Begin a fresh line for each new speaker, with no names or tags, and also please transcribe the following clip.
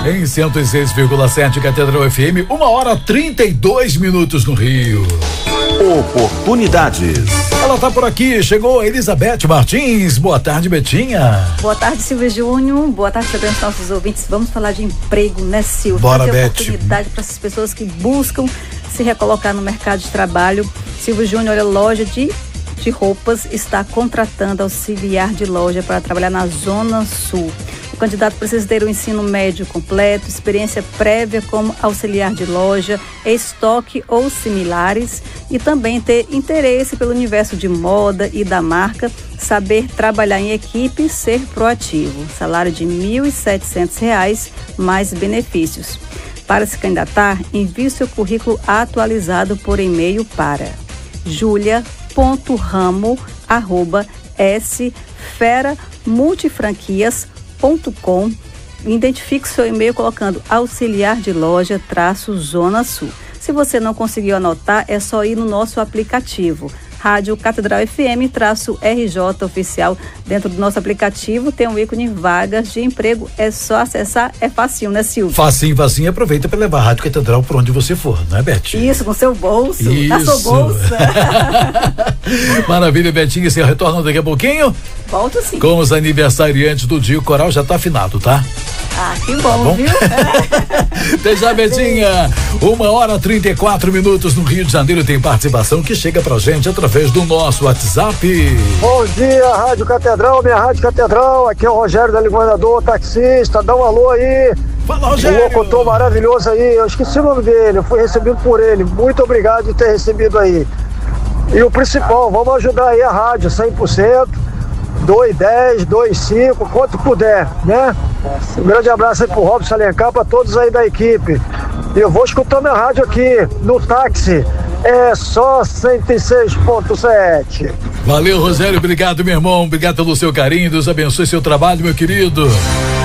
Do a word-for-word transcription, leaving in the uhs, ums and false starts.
Em cento e seis vírgula sete Catedral F M, uma hora trinta e dois minutos no Rio.
Oportunidades.
Ela tá por aqui, chegou a Elizabeth Martins. Boa tarde, Betinha.
Boa tarde, Silvio Júnior. Boa tarde também aos nossos ouvintes. Vamos falar de emprego, né, Silvio?
Bora, Beth.
Oportunidade para essas pessoas que buscam se recolocar no mercado de trabalho. Silvio Júnior, a loja de, de roupas, está contratando auxiliar de loja para trabalhar na Zona Sul. O candidato precisa ter o ensino médio completo, experiência prévia como auxiliar de loja, estoque ou similares e também ter interesse pelo universo de moda e da marca, saber trabalhar em equipe e ser proativo. Salário de mil e setecentos reais mais benefícios. Para se candidatar, envie seu currículo atualizado por e-mail para julia ponto ramo arroba esfera multifranquias ponto com. Identifique seu e-mail colocando auxiliar de loja traço Zona Sul. Se você não conseguiu anotar, é só ir no nosso aplicativo Rádio Catedral F M traço R J oficial. Dentro do nosso aplicativo tem um ícone vagas de emprego, é só acessar, é facinho, né, Silvio?
Facinho, facinho, aproveita para levar a Rádio Catedral por onde você for, não é, Beth?
Isso, com seu bolso,
Isso.
na sua bolsa.
Maravilha, Betinha, você retorna daqui a pouquinho?
Volto sim.
Com os aniversariantes do dia, o coral já tá afinado, tá?
Ah, que bom,
tá bom?
viu?
Até já, Betinha. Uma hora trinta e quatro minutos no Rio de Janeiro. Tem participação que chega pra gente através do nosso WhatsApp.
Bom dia, Rádio Catedral, minha Rádio Catedral. Aqui é o Rogério da Livrador, taxista. Dá um alô aí.
Fala, Rogério.
Um locutor maravilhoso aí. Eu esqueci o nome dele, eu fui recebido por ele. Muito obrigado de ter recebido aí. E o principal, vamos ajudar aí a rádio cem por cento. dois, dez, dois, cinco, quanto puder, né? Um grande abraço aí pro Robson Alencar, pra todos aí da equipe. E eu vou escutando a rádio aqui no táxi, é só cento e seis ponto sete.
Valeu, Rogério, obrigado, meu irmão, obrigado pelo seu carinho, Deus abençoe seu trabalho, meu querido.